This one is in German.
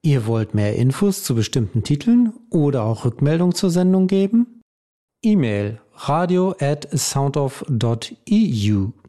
Ihr wollt mehr Infos zu bestimmten Titeln oder auch Rückmeldung zur Sendung geben? E-Mail radio@soundoff.eu